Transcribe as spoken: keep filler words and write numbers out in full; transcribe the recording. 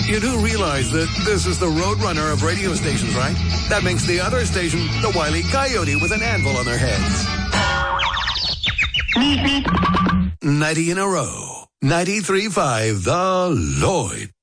You do realize that this is the roadrunner of radio stations, right? That makes the other station the Wile E. Coyote with an anvil on their heads. ninety in a row. ninety-three point five The Lloyd.